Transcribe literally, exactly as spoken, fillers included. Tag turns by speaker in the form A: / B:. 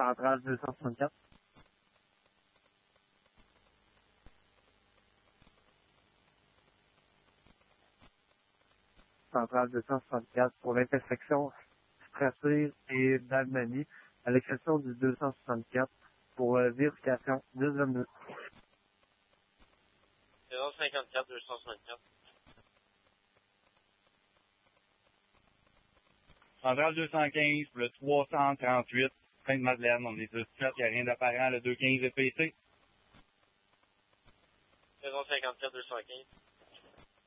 A: Centrale deux cent soixante-quatre. Centrale deux cent soixante-quatre pour l'intersection Strasser et d'Allemagne, à l'exception du deux cent soixante-quatre pour euh, vérification deuxième minute.
B: zéro cinquante-quatre deux cent soixante-quatre.
C: Centrale deux cent quinze, le trois cent trente-huit, Sainte-Madeleine, on est sur sept, il n'y a rien d'apparent, le deux cent quinze est P C.
B: zéro cinquante-quatre deux cent quinze.